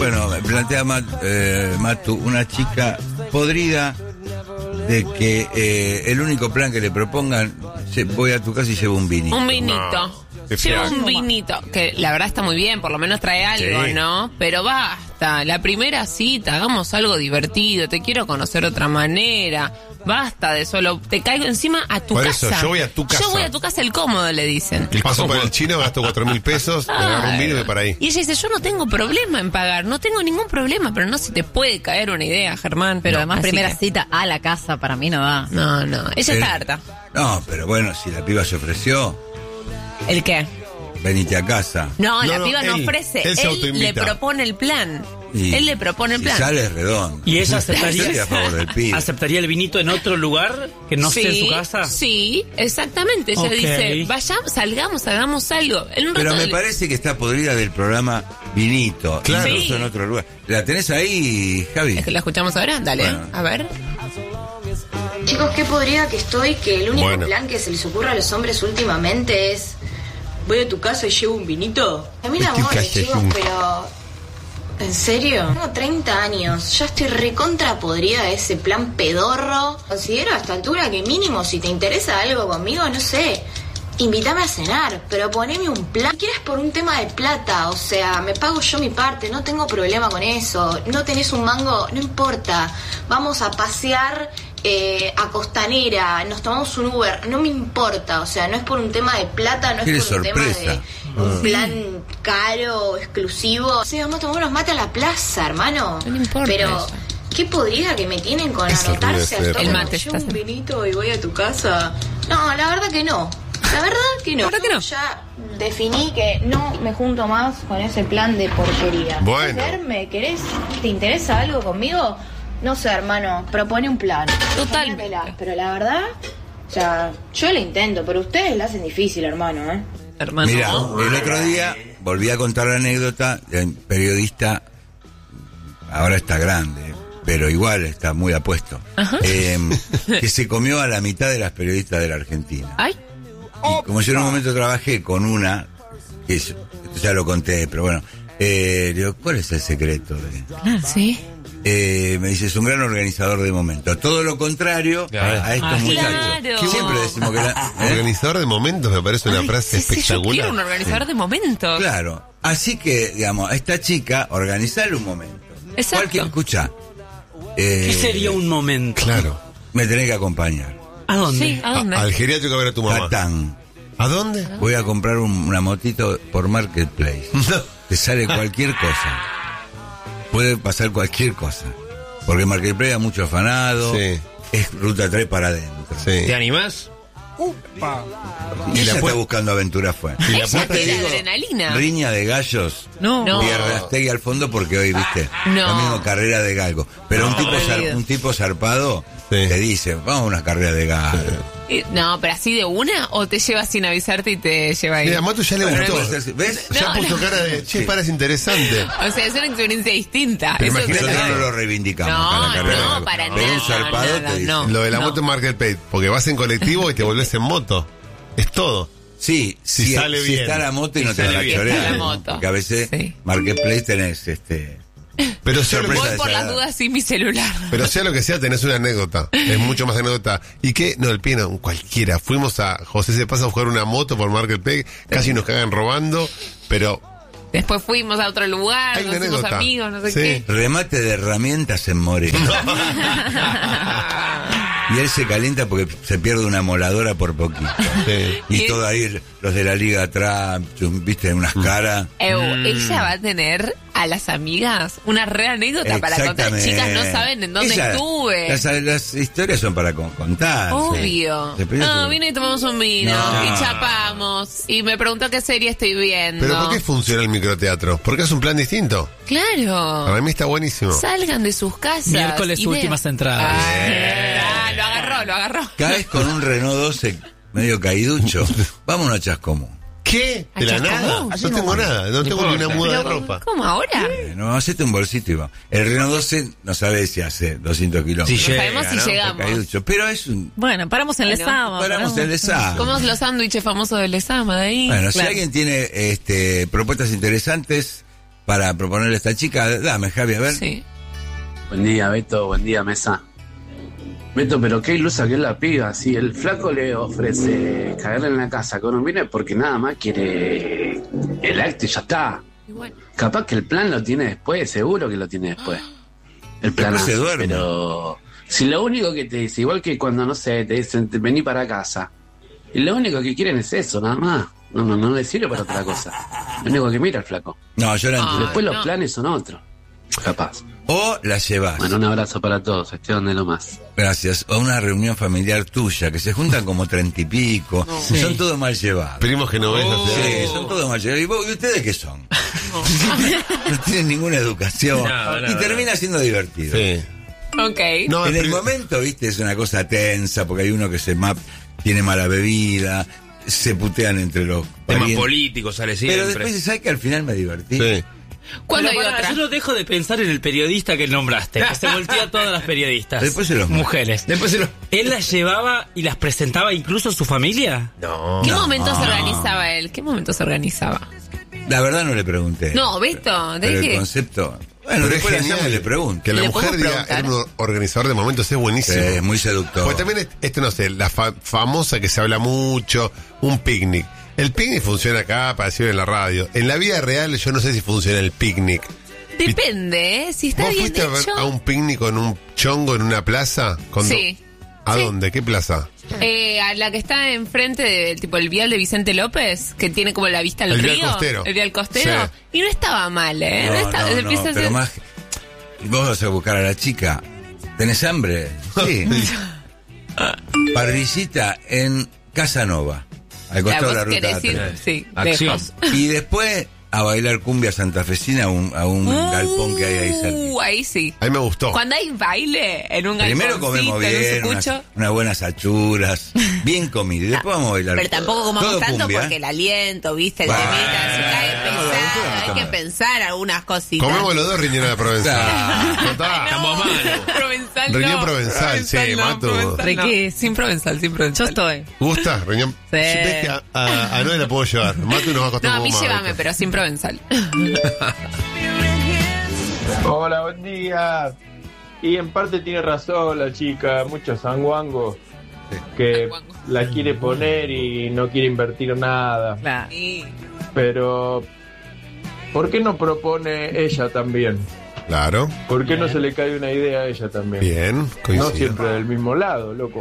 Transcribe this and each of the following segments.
Bueno, me plantea Matu, una chica podrida de que el único plan que le propongan, voy a tu casa y llevo un vinito. Un vinito. Lleva un vinito, que la verdad está muy bien, por lo menos trae algo, sí, ¿no? Pero basta, la primera cita, hagamos algo divertido, te quiero conocer de otra manera, basta de solo, te caigo encima a tu por casa. Eso, yo voy a tu casa. Yo voy a tu casa, el cómodo, le dicen. Y paso por el chino, gasto 4.000 pesos, me agarro un vino y voy para ahí. Y ella dice, yo no tengo problema en pagar, no tengo ningún problema, pero no se te puede caer una idea, Germán. Pero no, además primera cita a la casa para mí no da. No, ella está harta. No, pero bueno, si la piba se ofreció... ¿El qué? Venite a casa. No, la piba no ofrece. Él le propone el plan. Él le propone el plan. Sale redondo. ¿Y ella aceptaría? Yo estoy a favor del pibe. ¿Aceptaría el vinito en otro lugar que no esté en su casa? Sí, exactamente. Ella dice, vayamos, salgamos, hagamos algo. Pero me parece que está podrida del programa Vinito. Claro. Incluso en otro lugar. ¿La tenés ahí, Javi? Es que la escuchamos ahora. Dale, bueno. A ver. Chicos, qué podrida que estoy, que el único plan que se les ocurre a los hombres últimamente es... ¿Voy a tu casa y llevo un vinito? A mí amores, chicos, pero... ¿En serio? Tengo 30 años, ya estoy recontra podrida de ese plan pedorro. Considero a esta altura que mínimo si te interesa algo conmigo, no sé, invítame a cenar, pero poneme un plan. Si quieres por un tema de plata, o sea, me pago yo mi parte, no tengo problema con eso. No tenés un mango, no importa. Vamos a pasear... a Costanera, nos tomamos un Uber, no me importa, o sea, no es por un tema de plata, no es por un tema de un plan caro, exclusivo. O sea, vamos a tomar unos mates a la plaza, hermano. No me importa. Pero eso. qué podrida que me tienen con anotarse a el mate. Yo un vinito y voy a tu casa. No, la verdad que no. La verdad que no. Ya definí que no me junto más con ese plan de porquería. Bueno. ¿Me querés? ¿Te interesa algo conmigo? No sé, hermano, propone un plan. Total. Pero la verdad, o sea, yo lo intento, pero ustedes la hacen difícil, hermano, ¿eh? Hermano. Mira, el otro día volví a contar la anécdota de un periodista, ahora está grande, pero igual está muy apuesto, que se comió a la mitad de las periodistas de la Argentina. Ay. Y como yo en un momento trabajé con una, que esto ya lo conté, pero bueno, digo, ¿cuál es el secreto de...? Sí. Me dice, es un gran organizador de momentos. Todo lo contrario a estos muchachos. Claro. Siempre decimos que organizador de momentos me parece una frase espectacular. Yo quiero un organizador de momentos. Claro. Así que, digamos, a esta chica, organizarle un momento. Exacto. Escucha. ¿Qué sería un momento? Claro. Me tenés que acompañar. ¿A dónde? Sí, ¿a dónde? Al geriátrico a ver a tu mamá. Catán. ¿A dónde? Voy a comprar una motito por Marketplace. Te sale cualquier cosa. Puede pasar cualquier cosa. Porque Marketplace hay mucho afanado. Sí. Es ruta 3 para adentro. Sí. ¿Te animás? Y ella está buscando aventura afuera. Y la puerta de adrenalina. Riña de gallos. No. Vierrastegui al fondo porque hoy, viste, No. lo mismo carrera de galgo. Pero un tipo zarpado te dice, vamos a una carrera de galgo. No, pero así de una, o te lleva sin avisarte y te lleva ahí. Mira, a Matu ya le gustó. ¿Ves? Ya puso cara de, che, parece interesante. O sea, es una experiencia distinta. Pero Eso nosotros es no lo reivindicamos. No, la carrera de no, galgo. para Pero nada, un zarpado nada, te dice. no. Lo de la moto en Marketplace, porque vas en colectivo y te volvés en moto. Es todo. Sí, Si sale bien. está la moto y no te sale la bien. chorean. Está la moto. Porque a veces Marketplace tenés Pero sea, sorpresa Voy de por esa las edad. dudas sin mi celular. pero sea lo que sea, tenés una anécdota. Es mucho más anécdota. ¿Y qué? No, el pie no, cualquiera. Fuimos a José Se Pasa a jugar una moto por Marketplace, casi nos cagan robando, pero... Después fuimos a otro lugar, Hay nos una hicimos anécdota. amigos, no sé Sí. qué. Remate de herramientas en Moreno. Y él se calienta porque se pierde una moladora por poquito. Sí. Y todo ahí, los de la Liga Trump, viste, unas caras. Ella va a tener a las amigas una re anécdota para contar. Exactamente. Chicas, no saben en dónde Ella- estuve. Las historias son para contar. Obvio. Sí. No, vine y tomamos un vino. No. Y chapamos. Y me preguntó qué serie estoy viendo. ¿Pero por qué funciona el microteatro? Porque es un plan distinto. Claro. Para mí está buenísimo. Salgan de sus casas. Miércoles y vean. últimas entradas. Lo agarró. Caes con un Renault 12 medio caiducho. Vámonos a Chascomún. ¿Qué? ¿De la Chascomún. nada? No tengo nada. No tengo ni una muda de ropa. ¿Cómo ahora? No, hacete un bolsito y va. El Renault 12 no sabe si hace 200 kilómetros. Si No sabemos si llegamos. Caiducho, pero es un... Bueno, paramos en Lezama. Paramos en Lezama. Comemos los sándwiches famosos de Lezama de ahí. Bueno, Claro. si alguien tiene propuestas interesantes, para proponerle a esta chica. Dame, Javi, a ver. Sí. Buen día, Beto, buen día, mesa. Beto, pero qué ilusa que es la piba. Si el flaco le ofrece caerle en la casa con un vino porque nada más quiere el acto y ya está. Igual. Capaz que el plan lo tiene después, seguro que lo tiene después. El plan Después se duerme. pero si lo único que te dice, igual que cuando, no sé, te dicen vení para casa, y lo único que quieren es eso, nada más. No le sirve para otra cosa. Lo único que mira el flaco. No, yo la entiendo. Después los planes son otros. Capaz. O la llevas. Bueno, un abrazo para todos. Esteban de Lomas. Gracias. O una reunión familiar tuya, que se juntan como 30 y pico. Sí. Son todos mal llevados. Primos que no ven. Sí, son todos mal llevados. ¿Y ustedes qué son? No tienen ninguna educación. No, y termina siendo divertido. Sí. Ok. No, En el prim- momento, viste, es una cosa tensa, porque hay uno que tiene mala bebida, se putean entre los Temas parientes. políticos sale siempre. Pero después sabes que al final me divertí. Sí. ¿Cuándo hay Pero pará, otra? yo no dejo de pensar en el periodista que nombraste, que se voltea a todas las periodistas. Después se los mujeres. Después se lo... ¿Él las llevaba y las presentaba incluso a su familia? No. ¿Qué momento se organizaba él? ¿Qué momento se organizaba? La verdad no le pregunté. No, Beto, Pero ¿de el qué? concepto... Bueno, Pero es después la genial llamo y le pregunto. que la ¿Le mujer podemos diga, preguntar? era un organizador de momentos, es buenísimo. Sí, es muy seductor. Pues también, no sé, la famosa que se habla mucho, un picnic. El picnic funciona acá para decirlo en la radio. En la vida real yo no sé si funciona el picnic. Depende, ¿eh? Si está ¿Vos bien fuiste a ver hecho. a un picnic con un chongo en una plaza? Sí. ¿A Sí. dónde? ¿Qué plaza? A la que está enfrente del tipo el vial de Vicente López, que tiene como la vista al El río. vial costero. El vial costero. Sí. Y no estaba mal, ¿eh? No, estaba, empieza a pero ser- más... Vos vas a buscar a la chica. ¿Tenés hambre? Sí. Parrillita en Casanova, al costado de la ¿vos ruta querés ir? 3. Sí, Acción. lejos. Y después a bailar cumbia santafesina a un galpón que hay ahí cerca. Ahí sí. A mí me gustó. Cuando hay baile en un Primero galponcito, comemos en bien, un sucucho. unas buenas achuras, bien comido, y después vamos a bailar. Pero tampoco comamos Todo tanto cumbia. porque el aliento, ¿viste? El Bueno, temita, se cae estamos de pesado. aventura, Hay que estamos. pensar algunas cositas. Comemos los dos riñones de Provenzal. Ah. Total. Estamos mal. Provenzal Riñón no. provenzal, sí, Matu. Provenzal no. Riquísimo. Sin provenzal, sin Yo provenzal. estoy. ¿Gusta? Riñón. Sí. Ves que a Noé la puedo llevar. Matu nos va a costar No, a un mí poco más. llévame, pero sin provenzal. Hola, buen día. Y en parte tiene razón la chica, mucho sanguango que la quiere poner y no quiere invertir nada. Claro. Pero, ¿por qué no propone ella también? Claro. ¿Por qué no se le cae una idea a ella también? Bien. No Coincido. siempre del mismo lado, loco.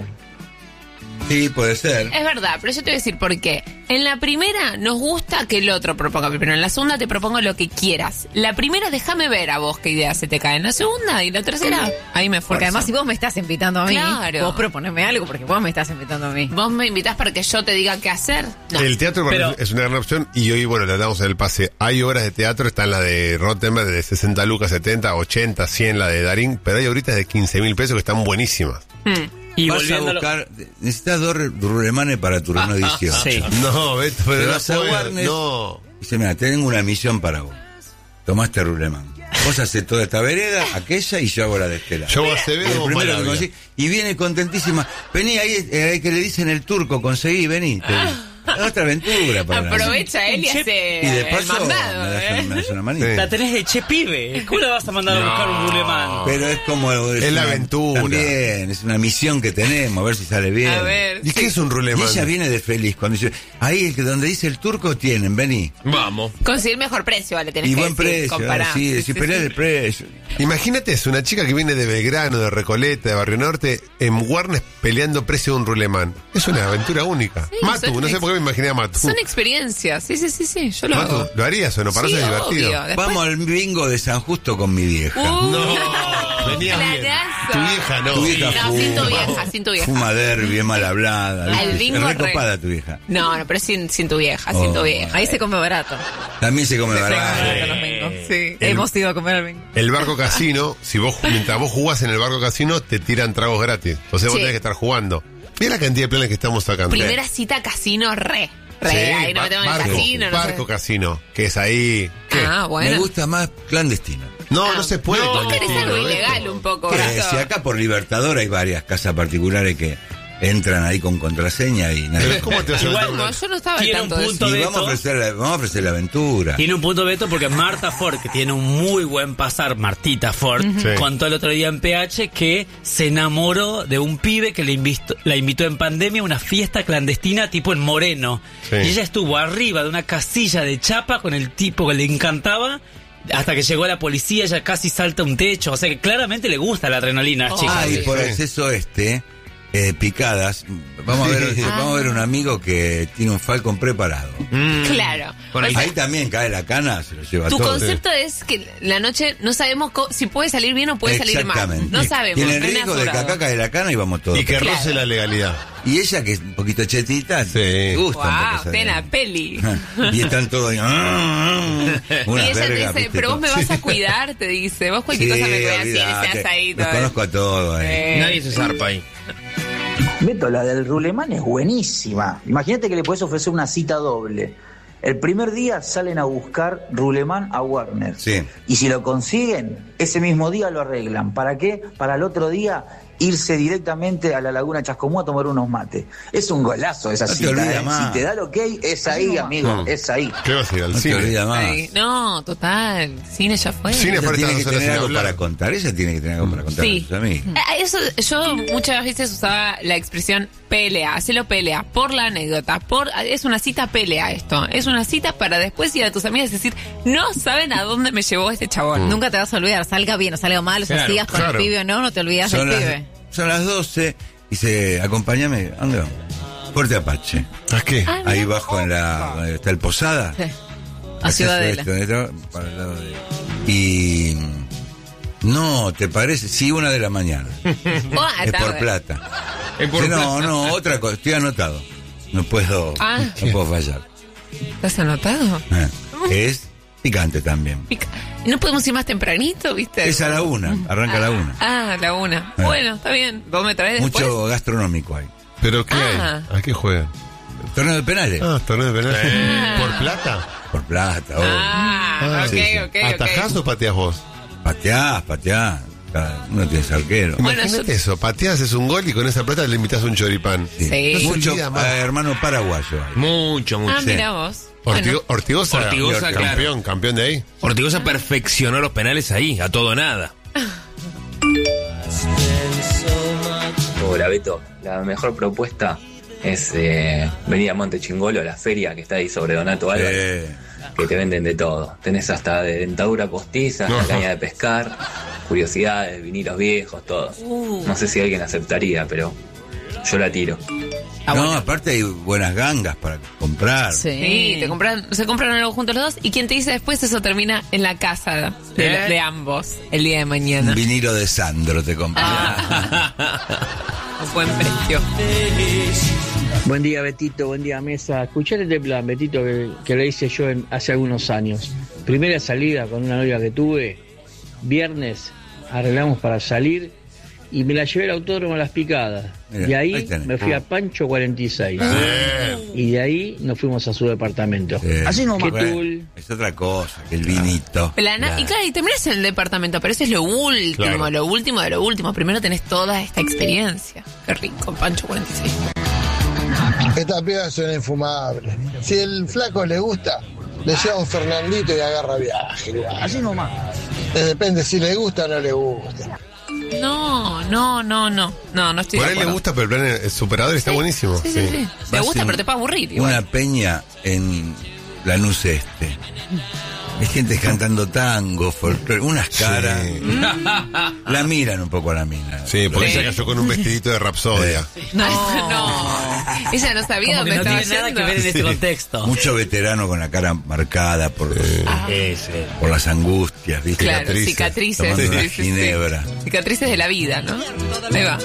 Sí, puede ser. Es verdad, pero yo te voy a decir por qué. En la primera nos gusta que el otro proponga, pero en la segunda te propongo lo que quieras. La primera déjame ver a vos qué ideas se te caen. La segunda y la tercera, ahí me esfuerzo. Porque además si vos me estás invitando a mí, Claro. vos proponeme algo porque vos me estás invitando a mí. ¿Vos me invitás para que yo te diga qué hacer? No. El teatro para Pero- mí es una gran opción y hoy, bueno, le damos en el pase. Hay obras de teatro, están la de Rottenberg de 60 lucas, 70, 80, 100, la de Darín, pero hay ahoritas de 15.000 pesos que están buenísimas. Y Vas a volviendo a lo- buscar... Necesitas dos rulemanes para tu reunión edición. Sí. No, Beto, pero Te no vas a puedo. Warner. No. Dice, mira, tengo una misión para vos. Tomaste Rulemán. Vos haces toda esta vereda, aquella, y yo hago la de este lado. Yo voy a El Acevedo o primero que Malavia. conocí, y viene contentísima. Vení, ahí que le dicen el turco, conseguí, vení. Otra aventura para la- Aprovecha él y hace Y de el paso mandado. me das una manita. Sí. La tenés de che pibe. ¿Cómo la vas a mandar a buscar un rulemán? Pero es como... Es la aventura. También, es una misión que tenemos, a ver si sale bien. A ver. ¿Y qué es un Y rulemán? ella viene de feliz cuando dice, ahí donde dice el turco tienen, vení. Vamos. Conseguir mejor precio, vale, tenés Y que buen decir, precio, comparar. sí, pelear el precio. Imagínate, es una chica que viene de Belgrano, de Recoleta, de Barrio Norte, en Warnes peleando precio de un rulemán. Es una aventura única. Sí, Matu, son no sé por qué me imaginé a Matu. Son experiencias, sí, yo lo Matu, hago. ¿lo harías o no? Para Sí, eso es divertido. obvio. Después- Vamos al bingo de San Justo con mi vieja. Venías bien. planazo. Tu vieja no. Tu vieja No, fuma. sin tu vieja, sin tu vieja. Fuma derbi, es mal hablada. Al ¿viste? bingo Es recopada tu vieja. No, pero sin tu vieja, Oh. sin tu vieja. Ahí se come barato. También se come Se come barato. barato los bingos. Sí. Hemos ido a comer al bingo. El barco casino, si vos mientras vos jugás en el barco casino, te tiran tragos gratis. O sea, vos Sí. tenés que estar jugando. Mira la cantidad de planes que estamos sacando. Primera cita casino re. Re, Sí, ahí no metemos en el barco, casino, no sé. barco casino, que es ahí. ¿Qué? Ah, Me bueno. gusta más clandestino. No se puede. Vos con querés el algo estilo, ilegal Beto. un poco, Que Beto. si acá por Libertador hay varias casas particulares que entran ahí con contraseña y nada. Pero ¿cómo te vas a Igual, meter? No, yo no estaba al Tiene un tanto de punto eso. Y de vamos a ofrecer la aventura. Tiene un punto Beto porque Marta Ford, que tiene un muy buen pasar, Martita Ford, Sí. contó el otro día en PH que se enamoró de un pibe que la invitó en pandemia a una fiesta clandestina tipo en Moreno. Sí. Y ella estuvo arriba de una casilla de chapa con el tipo que le encantaba. Hasta que llegó la policía, ella casi salta un techo. O sea que claramente le gusta la adrenalina, chicos. Ah, y por Sí. acceso picadas. Vamos a ver un amigo que tiene un Falcon preparado. Claro. Con O el- sea, Ahí también cae la cana, se lo lleva tu todo. concepto es que la noche no sabemos si puede salir bien o puede salir mal. Exactamente. No sabemos. Tiene el no hay riesgo de que asegurado. acá cae la cana y vamos todos. Y que Claro. roce la legalidad. Y ella, que es un poquito chetita, Sí. le gusta un Wow, poco usted en la esa- peli. Y están todos ahí. Y Una ella te verga, dice, ¿viste? pero vos me vas a cuidar, te dice. Vos cualquier cosa me cuidas así, olvidate. seas ahí Los todo. conozco a todos. Nadie se zarpa ahí. Beto, la del Rulemán es buenísima. Imagínate que le puedes ofrecer una cita doble. El primer día salen a buscar Rulemán a Warner. Sí. Y si lo consiguen, ese mismo día lo arreglan. ¿Para qué? Para el otro día irse directamente a la Laguna Chascomú a tomar unos mates. Es un golazo esa No te cita. olvidas más. Si te da el ok, es ahí, amigo, es ahí. ¿Qué vas a ir al No te cine? olvidas más. Ay, no, total. Cine ya fue. Cine. Ella aparte tiene de que nosotros tener sin algo hablar. para contar. Ella tiene que tener algo para contar Sí. a sus amigos. Eso, yo muchas veces usaba la expresión pelea, hacelo pelea, por la anécdota, es una cita pelea esto, es una cita para después ir a tus amigas y decir, no saben a dónde me llevó este chabón. Nunca te vas a olvidar, salga bien o salga mal, o sea, Claro, sigas con claro. el pibe o no te olvidas del pibe. Son las 12 y dice, acompáñame, ¿a dónde vamos? Fuerte Apache. ¿A qué? Ahí bajo en donde está el Posada. Sí. A Hacia Ciudadela. para el lado de... Y... No, ¿te parece? Sí, 1 de la mañana. Es por plata. Es por Sí, plata. no, otra cosa. Estoy anotado. No puedo fallar. ¿Estás anotado? Es picante también. No podemos ir más tempranito, ¿viste? Es a la 1, arranca a la 1. Ah, la 1. Bueno, está bien. ¿Vos me traes después? Mucho gastronómico hay. ¿Pero qué Ah. hay? ¿A qué juegan? Torneo de penales. Torneo de penal. ¿Por plata? Por plata. Ah, ok, sí, sí. ok. ¿Atajás o pateás vos? Pateás. Cada uno tiene su arquero. Bueno, Imagínate eso, pateás, es un gol y con esa plata le invitas un choripán. Sí. No se Mucho olvida más. hermano paraguayo hay. Mucho. Ah, sí. mira vos. Bueno, Ortigosa, Ortigosa, campeón de ahí. Ortigosa perfeccionó los penales ahí, a todo o nada. Hola Beto, la mejor propuesta es venir a Monte Chingolo, la feria que está ahí sobre Donato Álvarez, que te venden de todo. Tenés hasta de dentadura postiza, hasta caña de pescar, curiosidades, vinilos viejos, todo. No sé si alguien aceptaría, pero yo la tiro. No, aparte hay buenas gangas para comprar. Sí, se compran algo juntos los dos y quien te dice después eso termina en la casa de ambos el día de mañana. Un vinilo de Sandro te compras. Un buen precio. Buen día, Betito, buen día, mesa. Escuchar este plan, Betito, que le hice yo hace algunos años. Primera salida con una novia que tuve, viernes, arreglamos para salir y me la llevé al autódromo a Las Picadas. Mirá, Y ahí ahí tenés. me fui a Pancho 46. Y de ahí nos fuimos a su departamento. Así nomás. Bueno, Tul. es otra cosa que el vinito. Y claro, y terminás en el departamento, pero eso es lo último, Claro. lo último de lo último. Primero tenés toda esta experiencia. Qué rico, Pancho 46. Estas pibas son infumables. Si el flaco le gusta, le lleva un Fernandito y agarra viaje. Así nomás. Depende si le gusta o no le gusta. No estoy Por de ahí le acuerdo. gusta, pero el plan es superador y está buenísimo. Sí. Te Va a gusta, ser pero te puede aburrir. igual. Una peña en Lanús Este. Hay gente cantando tango, folclore, unas caras. La miran un poco a la mina. Sí, porque ella cayó con un vestidito de rapsodia. No. Ella no sabía Como que dónde no estaba tiene nada yendo. que ver en este contexto. Mucho veterano con la cara marcada por las angustias, ¿viste? Claro, cicatrices. Tomando una Sí, sí. ginebra. Cicatrices de la vida, ¿no? Ahí va.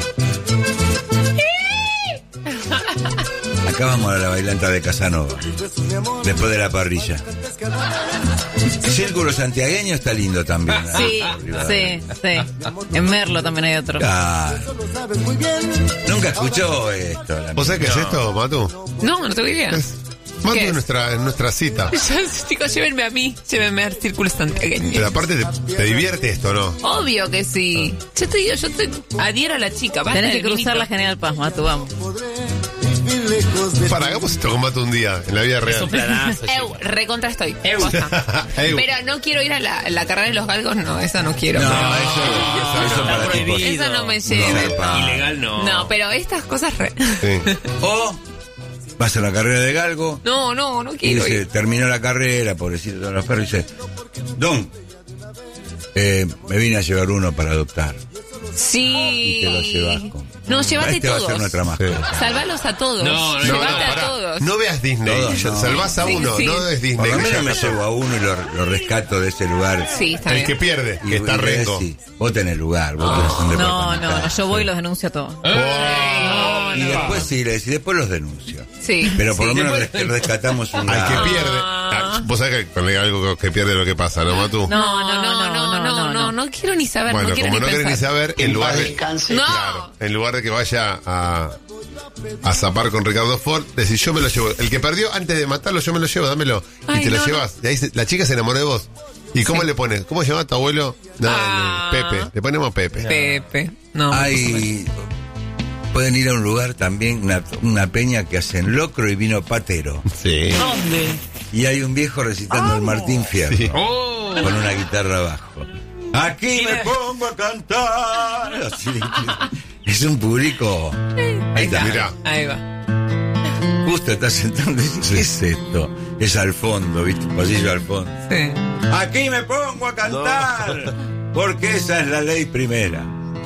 Acá vamos a la bailanta de Casanova. Después de la parrilla. Círculo santiagueño está lindo también. Sí, Por Rivadavia. sí. En Merlo también hay otro. Claro. Nunca escuchó esto. ¿Vos sabés qué es esto, Matu? No tengo idea. Matu es nuestra cita. Chicos, llévenme a mí, llévenme al círculo santiagueño. Pero aparte te divierte esto, ¿no? Obvio que sí. Yo estoy adhiero a la chica. Tenés que cruzar la General Paz, Matu, vamos. Hagamos esto con Matu un día, en la vida real. Es un planazo. Recontra estoy. Pero no quiero ir a la carrera de los galgos, no, esa no quiero. No, eso para tipos. Esa no me lleve. Ilegal no. No, pero estas cosas Sí. O vas a la carrera de galgo. No Y quiero dice, ir. terminó la carrera, pobrecito de los perros, y dice, Don, me vine a llevar uno para adoptar. Sí. Y te lo llevas con... No, llévate Este va a ser todos. nuestra mascota. Salvalos a todos. Llévate a todos. No veas Disney, Todos, no. salvás a uno, Sí. no ves Disney. Por lo que menos ya me pasó. llevo a uno y lo rescato de ese lugar. Sí, está El bien. que pierde, que está rengo. Sí, vos tenés lugar, vos tenés un No, departamento. yo voy y los denuncio a todos. Y después sí, y después los denuncio. Sí. Pero por Sí. lo menos rescatamos un Al que lado. pierde. Vos sabés que con algo que pierde lo que pasa, ¿no, Matu? No quiero ni saber. Bueno, no quiero como ni no querés ni pensar. saber, en lugar de... No. Claro, en lugar de que vaya a zapar con Ricardo Ford, decís, yo me lo llevo. El que perdió, antes de matarlo, yo me lo llevo, dámelo. Y Ay, te lo no, llevas. Y ahí la chica se enamoró de vos. ¿Y cómo le pones? ¿Cómo se llama tu abuelo? Pepe. Le ponemos Pepe. Pepe. No. Pueden ir a un lugar también, una peña que hacen locro y vino patero. Sí. ¿Dónde? Y hay un viejo recitando el Martín Fierro. Sí. Con una guitarra abajo. Aquí me pongo a cantar. Así. Es un público. Ahí está. Mirá. Ahí va. Justo está sentado y dice, ¿qué es esto? Es al fondo, ¿viste? Pasillo al fondo. Sí. Aquí me pongo a cantar. Porque esa es la ley primera.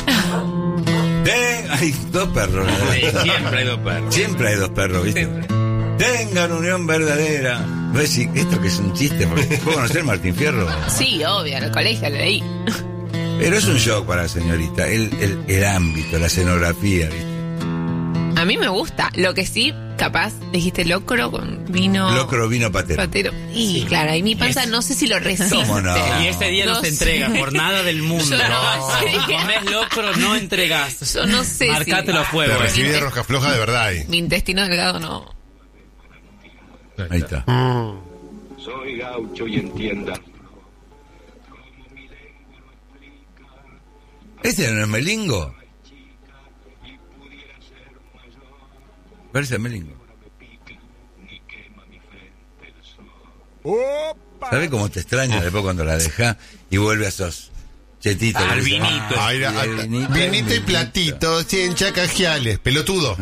Hay dos perros. Siempre hay dos perros. Siempre hay dos perros, ¿viste? Tengan unión verdadera. Voy a decir, esto que es un chiste, porque ¿puedo conocer Martín Fierro? Sí, obvio, en el colegio lo leí. Pero es un shock para la señorita, el ámbito, la escenografía, ¿viste? A mí me gusta. Lo que sí, capaz, dijiste locro con vino... Locro vino patero. Patero. Y claro, ahí mi panza no sé si lo resiste. ¿Cómo no? Y ese día no se entrega por nada del mundo. Yo no sé. Comés locro, no entregás. Yo no sé Marcátelo a si... fuego. Te recibí de rosca floja de verdad ahí. Mi intestino delgado no. Ahí está. Soy gaucho y entienda. ¿Ese no es Melingo? Parece Melingo. ¿Sabes cómo te extraña después cuando la deja y vuelve a esos chetitos? Al vinito. Vinito y platito, 100 chacajiales, pelotudo.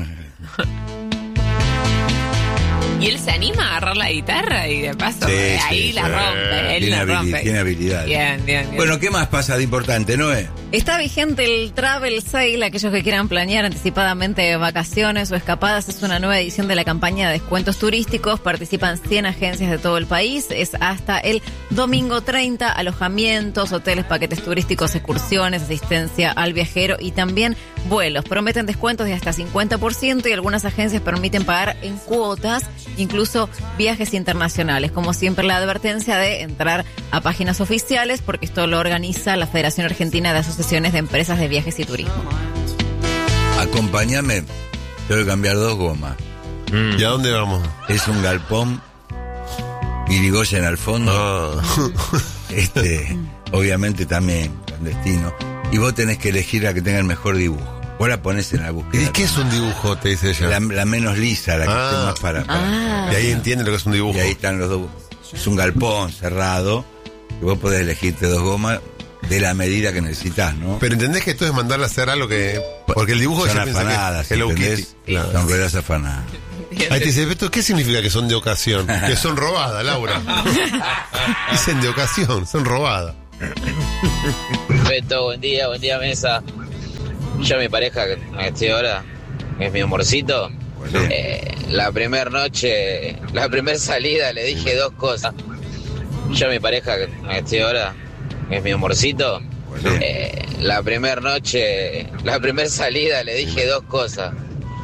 Y él se anima a agarrar la guitarra y de paso ahí la rompe, él la rompe. Tiene habilidad. Bien. Bueno, ¿qué más pasa de importante, Noé? Está vigente el Travel Sale. Aquellos que quieran planear anticipadamente vacaciones o escapadas, es una nueva edición de la campaña de descuentos turísticos. Participan 100 agencias de todo el país. Es hasta el domingo 30. Alojamientos, hoteles, paquetes turísticos, excursiones, asistencia al viajero y también vuelos. Prometen descuentos de hasta 50% y algunas agencias permiten pagar en cuotas, incluso viajes internacionales. Como siempre, la advertencia de entrar a páginas oficiales, porque esto lo organiza la Federación Argentina de Asociaciones de Empresas de Viajes y Turismo. Acompáñame, tengo que cambiar 2 gomas. ¿Y a dónde vamos? Es un galpón, Irigoyen al fondo. Obviamente también clandestino. Y vos tenés que elegir la que tenga el mejor dibujo. Vos la ponés en la búsqueda. ¿Y qué es un dibujo? Te dice ella. La menos lisa, la que esté más para. Y ahí entiende lo que es un dibujo. Y ahí están los dos. Es un galpón cerrado, que vos podés elegirte 2 gomas de la medida que necesitas, ¿no? Pero entendés que esto es mandarle a hacer algo que... Porque el dibujo son ya piensa afanadas, que es Hello ¿entendés? Kitty. Claro. Son ruedas afanadas. Ahí te dice, ¿esto qué significa que son de ocasión? Que son robadas, Laura. Dicen de ocasión, son robadas. Beto, buen día mesa. Yo mi pareja que estoy ahora, que es mi amorcito, la primera noche, la primera salida le dije 2 cosas. Yo mi pareja que estoy ahora, que es mi amorcito, la primera noche, la primera salida le dije 2 cosas.